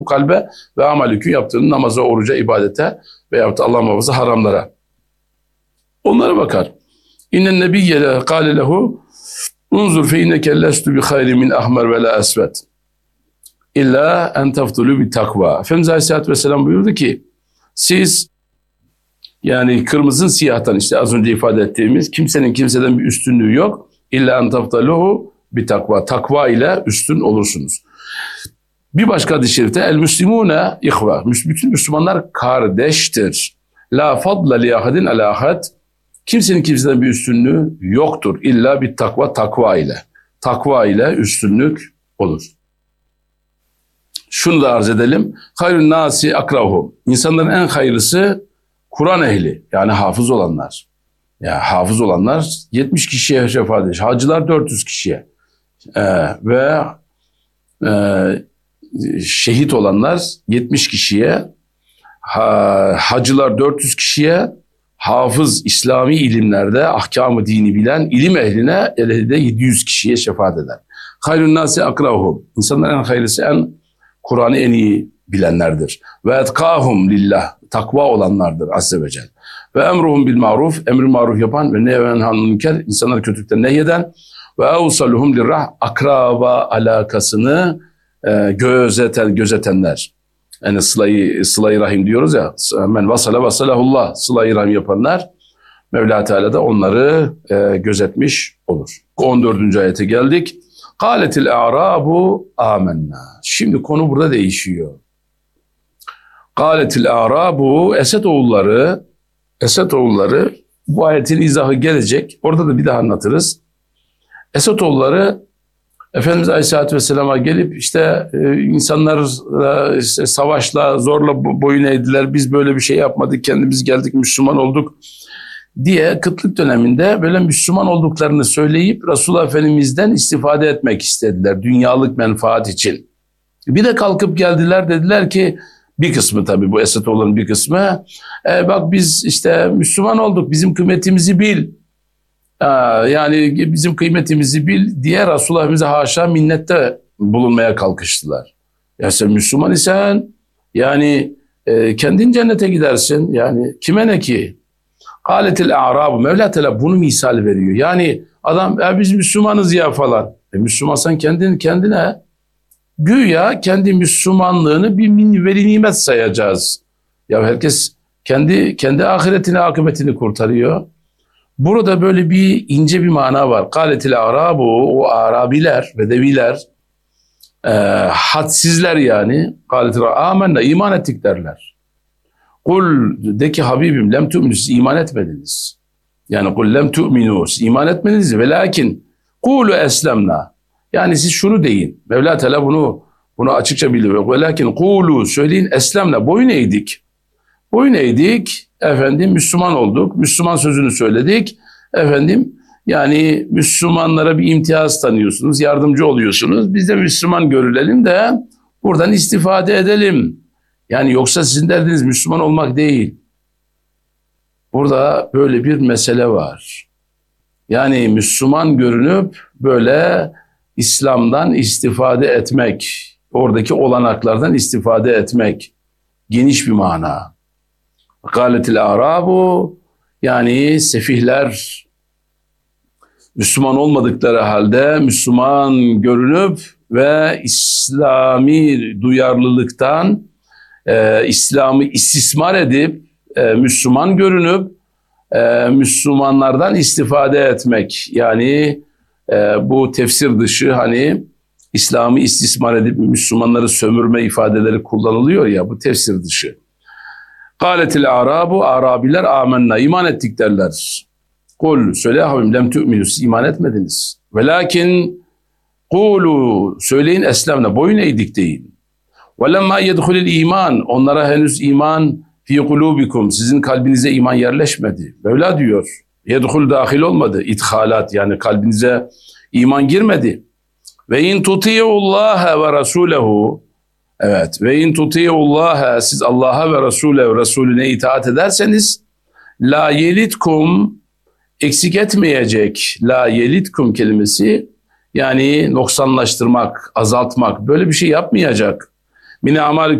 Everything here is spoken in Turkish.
kalbe ve amelükü yaptığın namaza, oruca, ibadete veyahut da Allah muhafaza haramlara. Onlara bakar. İnnen nebiyye kâle lehu unzur fe inneke lestu bi hayri min ahmer ve la esvet illa en teftulu bi takva. Efendimiz Aleyhisselatü Vesselam buyurdu ki siz yani kırmızı siyahtan işte az önce ifade ettiğimiz kimsenin kimseden bir üstünlüğü yok. İlla en teftuluhu bi takva. Takva ile üstün olursunuz. Bir başka hadis-i şerifte el müslimune ihva. Bütün Müslümanlar kardeştir. La fadla li ahadin ala ahad. Kimsenin kimseden bir üstünlüğü yoktur. İlla bir takva, takva ile. Takva ile üstünlük olur. Şunu da arz edelim. Hayrun nasi akrahum. İnsanların en hayırlısı Kur'an ehli. Yani hafız olanlar. Ya hafız olanlar 70 kişiye şefaat edecek. Hacılar 400 kişiye. Ve şehit olanlar 70 kişiye. Hacılar 400 kişiye. Hafız İslami ilimlerde ahkam-ı dini bilen ilim ehline de 700 kişiye şefaat eder. Hayrun nasi akrahum. İnsanların en hayırlısı Kur'an'ı en iyi bilenlerdir. Ve etkahum lillah. Takva olanlardır azze ve celle. Ve emruhum bil maruf. Emri maruf yapan ve neven hanul münker. İnsanları kötülükten nehyeden. Ve evsaluhum lirrah. Akraba alakasını gözetenler. Yani sıla-i rahim diyoruz ya. Men vasale vasalahullah. Sıla-i rahim yapanlar. Mevla Teala da onları gözetmiş olur. 14. ayete geldik. Kâletil a'rabu âmennâ. Şimdi konu burada değişiyor. Kâletil a'rabu Esed oğulları bu ayetin izahı gelecek. Orada da bir daha anlatırız. Esed oğulları Efendimiz Aleyhisselatü Vesselam'a gelip işte insanlar işte savaşla zorla boyun eğdiler. Biz böyle bir şey yapmadık. Kendimiz geldik Müslüman olduk diye kıtlık döneminde böyle Müslüman olduklarını söyleyip Resulullah Efendimiz'den istifade etmek istediler. Dünyalık menfaat için. Bir de kalkıp geldiler dediler ki bir kısmı tabii bu Esed olan bir kısmı bak biz işte Müslüman olduk bizim kıymetimizi bil. Yani bizim kıymetimizi bil diye Resulullah Efendimiz'e haşa minnette bulunmaya kalkıştılar. Ya sen Müslüman isen yani kendin cennete gidersin. Yani kime ne ki? Kâletil a'rabu. Mevla Teala bunu misal veriyor. Yani adam biz Müslümanız ya falan. Müslümansan kendine güya kendi Müslümanlığını bir veli nimet sayacağız. Ya herkes kendi ahiretini, akıbetini kurtarıyor. Burada böyle bir ince bir mana var. Kâletil a'rabu, o Arabiler, Bedeviler, hadsizler yani. Kâletil âmennâ, iman ettik derler. Kul de ki Habibim lem tu'minu, siz iman etmediniz. Yani kul lem tu'minu, siz iman etmediniz. Ve lakin kulu eslemna. Yani siz şunu deyin. Mevla Teala bunu açıkça biliyor. Ve lakin kulu, söyleyin eslemna, boyun eğdik. Boyun eğdik, efendim Müslüman olduk. Müslüman sözünü söyledik. Efendim yani Müslümanlara bir imtiyaz tanıyorsunuz, yardımcı oluyorsunuz. Biz de Müslüman görülelim de buradan istifade edelim. Yani yoksa sizin derdiniz Müslüman olmak değil. Burada böyle bir mesele var. Yani Müslüman görünüp böyle İslam'dan istifade etmek, oradaki olanaklardan istifade etmek geniş bir mana. Kâletil a'rabu, yani sefihler Müslüman olmadıkları halde Müslüman görünüp ve İslami duyarlılıktan İslam'ı istismar edip Müslüman görünüp Müslümanlardan istifade etmek. Yani bu tefsir dışı hani İslam'ı istismar edip Müslümanları sömürme ifadeleri kullanılıyor ya, bu tefsir dışı. Kâletil a'rabu, Arabiler âmennâ, iman ettik derler. Kul, söyle Habibim lem tu'minu, siz iman etmediniz. Ve lakin kulu, söyleyin eslemne, boyun eğdik deyin. Ve lemmâ yedhulil iman, onlara henüz iman fi kulubikum, sizin kalbinize iman yerleşmedi. Mevla diyor, yedhul dahil olmadı, idhalat yani kalbinize iman girmedi. Ve in tuti'ullâhe ve rasûlehu, evet, ve in tuti'ullâhe, siz Allah'a ve Resulüne itaat ederseniz la yelitkum, eksik etmeyecek. La yelitkum kelimesi yani noksanlaştırmak, azaltmak, böyle bir şey yapmayacak. Min amal